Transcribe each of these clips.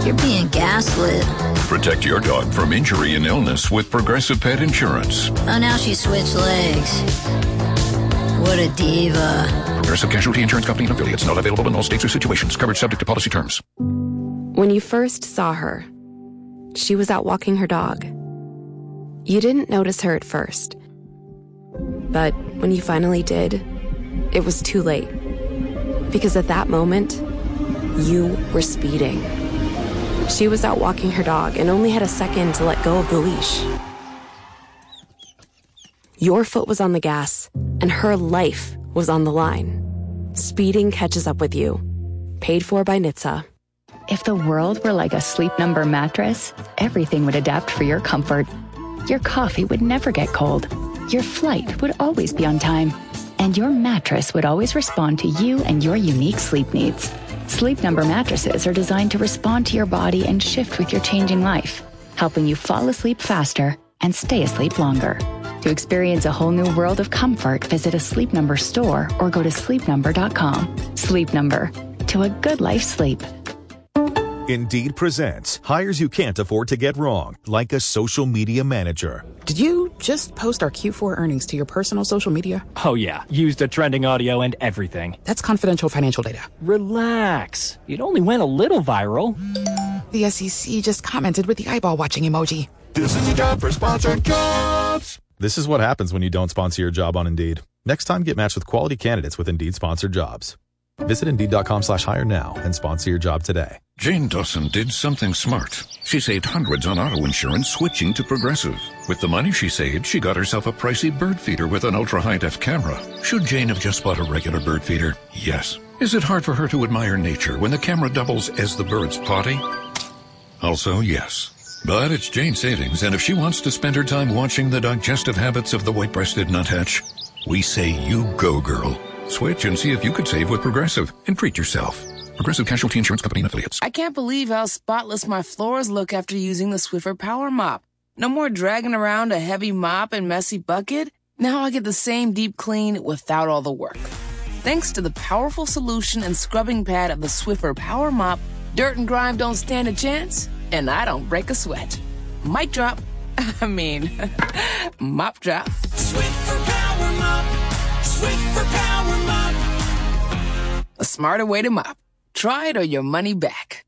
You're being gaslit. Protect your dog from injury and illness with Progressive Pet Insurance. Oh, now she switched legs. What a diva. Progressive Casualty Insurance Company and affiliates. Not available in all states or situations. Coverage subject to policy terms. When you first saw her, she was out walking her dog. You didn't notice her at first. But when you finally did, it was too late. Because at that moment, you were speeding. She was out walking her dog and only had a second to let go of the leash. Your foot was on the gas, and her life was on the line. Speeding catches up with you. Paid for by NHTSA. If the world were like a Sleep Number mattress, everything would adapt for your comfort. Your coffee would never get cold. Your flight would always be on time. And your mattress would always respond to you and your unique sleep needs. Sleep Number mattresses are designed to respond to your body and shift with your changing life, helping you fall asleep faster and stay asleep longer. To experience a whole new world of comfort, visit a Sleep Number store or go to sleepnumber.com. Sleep Number. To a good life's sleep. Indeed presents hires you can't afford to get wrong, like a social media manager. Did you just post our Q4 earnings to your personal social media? Oh yeah, used the trending audio and everything. That's confidential financial data. Relax. It only went a little viral. The SEC just commented with the eyeball watching emoji. This is a job for sponsored jobs. This is what happens when you don't sponsor your job on Indeed. Next time, get matched with quality candidates with Indeed sponsored jobs. Visit Indeed.com/hire now and sponsor your job today. Jane Dawson did something smart. She saved hundreds on auto insurance switching to Progressive. With the money she saved, she got herself a pricey bird feeder with an ultra-high-def camera. Should Jane have just bought a regular bird feeder? Yes. Is it hard for her to admire nature when the camera doubles as the bird's potty? Also, yes. But it's Jane's savings, and if she wants to spend her time watching the digestive habits of the white-breasted nuthatch, we say you go, girl. Switch and see if you could save with Progressive and treat yourself. Progressive Casualty Insurance Company and affiliates. I can't believe how spotless my floors look after using the Swiffer Power Mop. No more dragging around a heavy mop and messy bucket. Now I get the same deep clean without all the work. Thanks to the powerful solution and scrubbing pad of the Swiffer Power Mop, dirt and grime don't stand a chance, and I don't break a sweat. Mic drop. Mop drop. Swiffer Power Mop. Swiffer Power Mop. A smarter way to mop. Try it or your money back.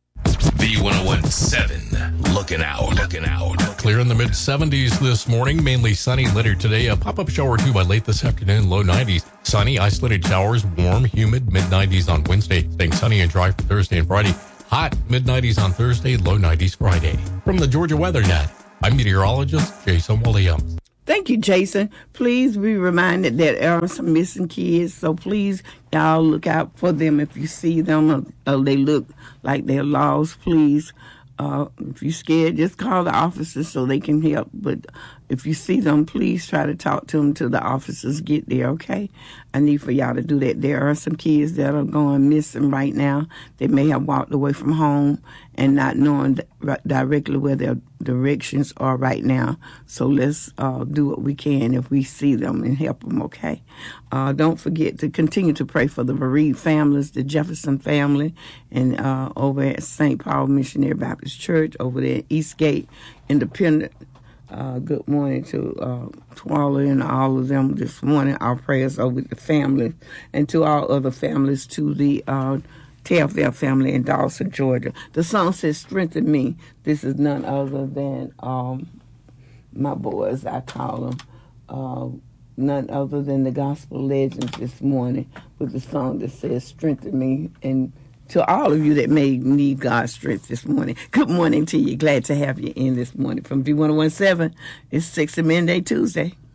B1017, looking out. Clear in the mid-70s this morning, mainly sunny later today. A pop-up shower or two by late this afternoon, low 90s. Sunny, isolated showers, warm, humid, mid-90s on Wednesday. Staying sunny and dry for Thursday and Friday. Hot, mid-90s on Thursday, low 90s Friday. From the Georgia Weather Net, I'm meteorologist Jason Williams. Thank you, Jason. Please be reminded that there are some missing kids, so please, y'all look out for them if you see them or they look like they're lost. Please, if you're scared, just call the officers so they can help. But if you see them, please try to talk to them till the officers get there, okay? I need for y'all to do that. There are some kids that are going missing right now. They may have walked away from home and not knowing directly where their directions are right now. So let's do what we can if we see them and help them, okay? Don't forget to continue to pray for the bereaved families, the Jefferson family, and over at St. Paul Missionary Baptist Church, over there at Eastgate Independent. Good morning to Twala and all of them this morning. Our prayers are with the family and to all other families, to the Telfair family in Dawson, Georgia. The song says, "Strengthen Me." This is none other than my boys, I call them. None other than the gospel legends this morning with the song that says, "Strengthen Me." And to all of you that may need God's strength this morning, good morning to you. Glad to have you in this morning. From B1017, it's 6 Midday Tuesday.